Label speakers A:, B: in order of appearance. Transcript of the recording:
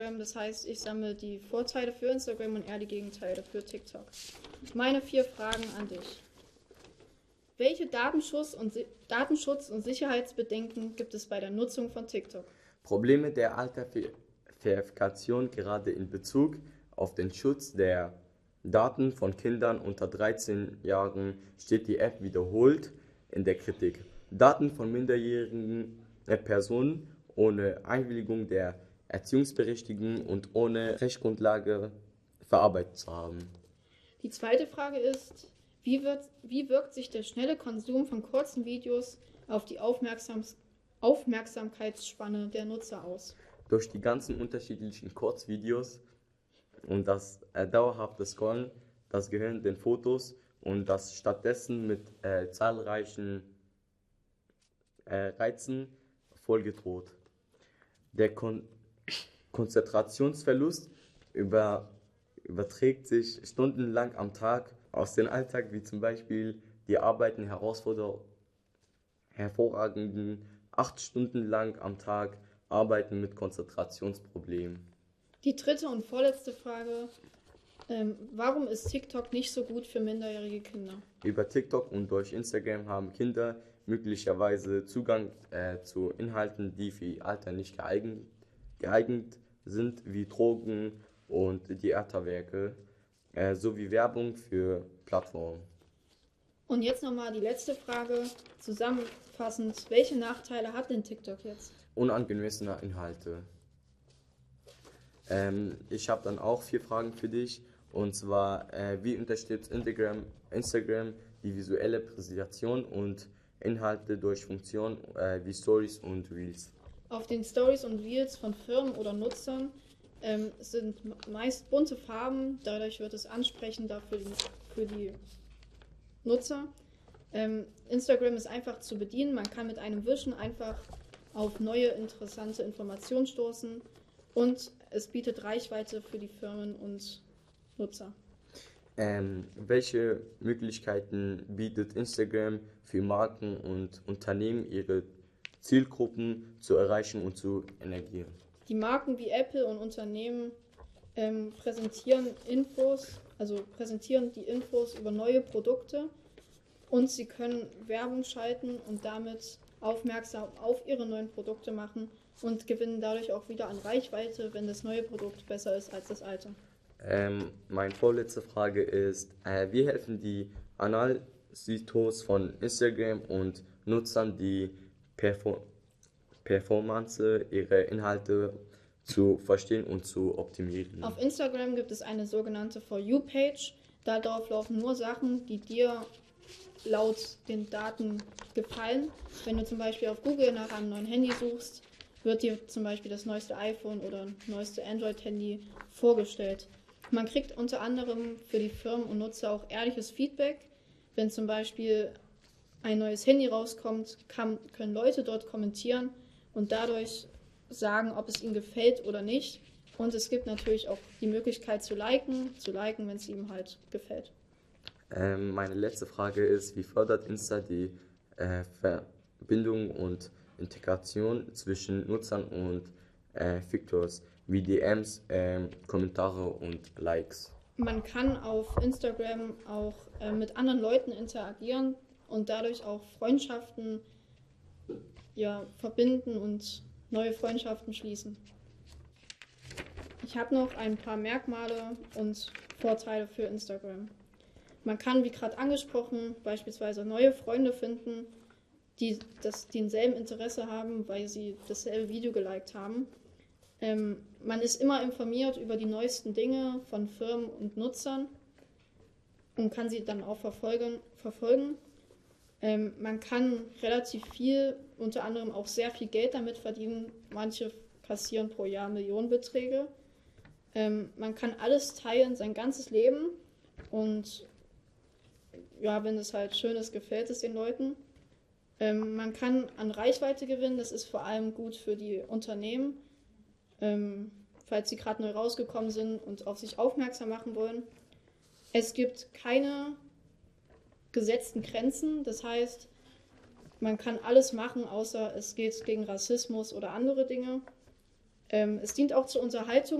A: Das heißt, ich sammle die Vorteile für Instagram und eher die Gegenteile für TikTok. Meine 4 Fragen an dich. Welche Datenschutz- und Sicherheitsbedenken gibt es bei der Nutzung von TikTok?
B: Probleme der Altersverifikation, gerade in Bezug auf den Schutz der Daten von Kindern unter 13 Jahren, steht die App wiederholt in der Kritik. Daten von minderjährigen Personen ohne Einwilligung der Erziehungsberechtigten und ohne Rechtsgrundlage verarbeitet zu haben.
A: Die zweite Frage ist, wie wirkt sich der schnelle Konsum von kurzen Videos auf die Aufmerksamkeitsspanne der Nutzer aus?
B: Durch die ganzen unterschiedlichen Kurzvideos und das dauerhafte Scrollen, das Gehirn den Fotos und das stattdessen mit zahlreichen Reizen vollgedroht. Der Konzentrationsverlust überträgt sich stundenlang am Tag aus dem Alltag, wie zum Beispiel die Arbeiten hervorragenden 8 Stunden lang am Tag arbeiten mit Konzentrationsproblemen.
A: Die dritte und vorletzte Frage, warum ist TikTok nicht so gut für minderjährige Kinder?
B: Über TikTok und durch Instagram haben Kinder möglicherweise Zugang zu Inhalten, die für ihr Alter nicht geeignet sind, wie Drogen und Theaterwerke, sowie Werbung für Plattformen.
A: Und jetzt nochmal die letzte Frage, zusammenfassend, welche Nachteile hat denn TikTok jetzt?
B: Unangemessene Inhalte. Ich habe dann auch 4 Fragen für dich, und zwar, wie unterstützt Instagram die visuelle Präsentation und Inhalte durch Funktionen wie Stories und Reels?
A: Auf den Stories und Reels von Firmen oder Nutzern sind meist bunte Farben, dadurch wird es ansprechender für die Nutzer. Instagram ist einfach zu bedienen, man kann mit einem Wischen einfach auf neue interessante Informationen stoßen und es bietet Reichweite für die Firmen und Nutzer.
B: Welche Möglichkeiten bietet Instagram für Marken und Unternehmen, ihre Zielgruppen zu erreichen und zu energieren?
A: Die Marken wie Apple und Unternehmen präsentieren die Infos über neue Produkte und sie können Werbung schalten und damit aufmerksam auf ihre neuen Produkte machen und gewinnen dadurch auch wieder an Reichweite, wenn das neue Produkt besser ist als das alte.
B: Meine vorletzte Frage ist, wie helfen die Analytics von Instagram und Nutzern die Performance ihrer Inhalte zu verstehen und zu optimieren?
A: Auf Instagram gibt es eine sogenannte For You-Page. Darauf laufen nur Sachen, die dir laut den Daten gefallen. Wenn du zum Beispiel auf Google nach einem neuen Handy suchst, wird dir zum Beispiel das neueste iPhone oder neueste Android-Handy vorgestellt. Man kriegt unter anderem für die Firmen und Nutzer auch ehrliches Feedback. Wenn zum Beispiel ein neues Handy rauskommt, können Leute dort kommentieren und dadurch sagen, ob es ihnen gefällt oder nicht. Und es gibt natürlich auch die Möglichkeit zu liken, wenn es ihm halt gefällt.
B: Meine letzte Frage ist, wie fördert Insta die Verbindung und Integration zwischen Nutzern und Features wie DMs, Kommentare und Likes?
A: Man kann auf Instagram auch mit anderen Leuten interagieren und dadurch auch Freundschaften verbinden und neue Freundschaften schließen. Ich habe noch ein paar Merkmale und Vorteile für Instagram. Man kann, wie gerade angesprochen, beispielsweise neue Freunde finden, die denselben Interesse haben, weil sie dasselbe Video geliked haben. Man ist immer informiert über die neuesten Dinge von Firmen und Nutzern und kann sie dann auch verfolgen. Man kann relativ viel, unter anderem auch sehr viel Geld damit verdienen. Manche kassieren pro Jahr Millionenbeträge. Man kann alles teilen, sein ganzes Leben. Und ja, wenn es halt schön ist, gefällt es den Leuten. Man kann an Reichweite gewinnen, das ist vor allem gut für die Unternehmen, falls sie gerade neu rausgekommen sind und auf sich aufmerksam machen wollen. Es gibt keine gesetzten Grenzen, das heißt, man kann alles machen, außer es geht gegen Rassismus oder andere Dinge. Es dient auch zur Unterhaltung.